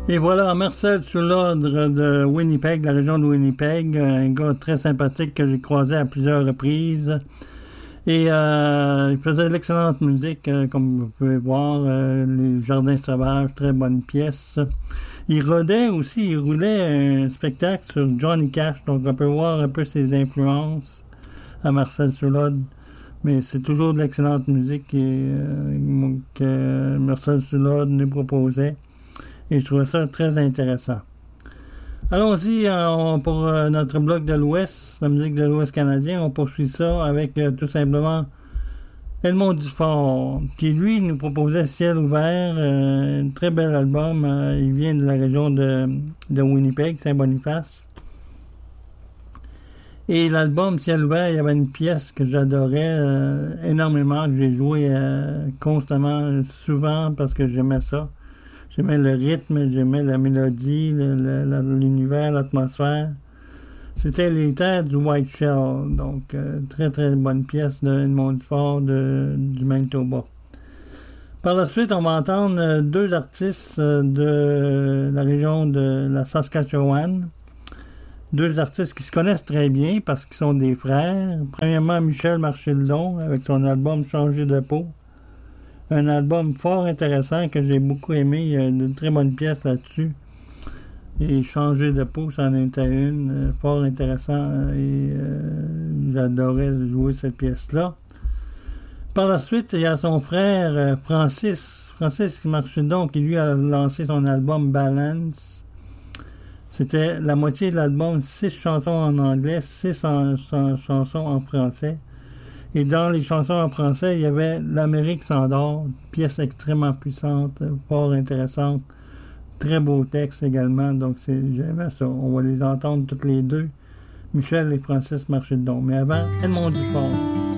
Et voilà, Marcel Soulodre de Winnipeg, la région de Winnipeg, un gars très sympathique que j'ai croisé à plusieurs reprises. Et il faisait de l'excellente musique, comme vous pouvez voir, Les Jardins Sauvages, très bonne pièce. Il rodait aussi, il roulait un spectacle sur Johnny Cash, donc on peut voir un peu ses influences à Marcel Soulodre. Mais c'est toujours de l'excellente musique que Marcel Soulodre nous proposait. Et je trouvais ça très intéressant. Allons-y pour notre bloc de l'Ouest, la musique de l'Ouest canadien. On poursuit ça avec tout simplement Edmond Dufort, qui lui nous proposait Ciel ouvert, un très bel album. Il vient de la région de Winnipeg, Saint-Boniface. Et l'album Ciel ouvert, il y avait une pièce que j'adorais énormément, que j'ai joué constamment, souvent, parce que j'aimais ça. J'aimais le rythme, j'aimais la mélodie, l'univers, l'atmosphère. C'était Les Terres du White Shell, donc très très bonne pièce de Edmond Dufort du Manitoba. Par la suite, on va entendre deux artistes de la région de la Saskatchewan. Deux artistes qui se connaissent très bien parce qu'ils sont des frères. Premièrement, Michel Marchildon avec son album Changer de peau. Un album fort intéressant que j'ai beaucoup aimé. Il y a de très bonnes pièces là-dessus. Et Changer de peau, c'en était une. Fort intéressant. Et j'adorais jouer cette pièce-là. Par la suite, il y a son frère Francis Marchildon qui lui a lancé son album Balance. C'était la moitié de l'album, 6 chansons en anglais, 6 chansons en français. Et dans les chansons en français, il y avait L'Amérique s'endort, pièce extrêmement puissante, fort intéressante, très beau texte également, donc j'aimais ça. On va les entendre toutes les deux, Michel et Francis Marchildon. Mais avant, Edmond Dufort.